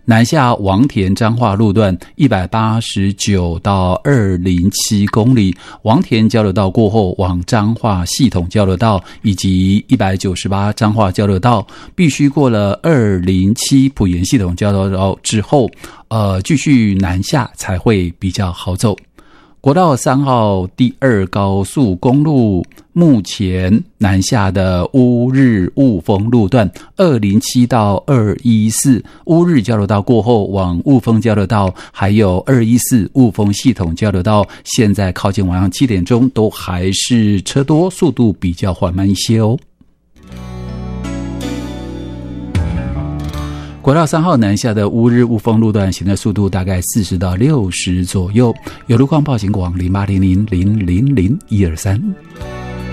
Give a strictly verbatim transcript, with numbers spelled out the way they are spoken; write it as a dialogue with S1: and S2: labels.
S1: 南下王田彰化路段一百八十九到二零七公里，王田交流道过后往彰化系统交流道以及一百九十八彰化交流道，必须过了二零七埔盐系统交流道之后，呃，继续南下才会比较好走。国道三号第二高速公路目前南下的乌日雾峰路段二零七到二一四乌日交流道过后往雾峰交流道还有二一四雾峰系统交流道，现在靠近晚上七点钟都还是车多，速度比较缓慢一些哦。国道三号南下的乌日雾峰路段行的速度大概四十到六十左右，有路况报警广零八零零零零零一二三。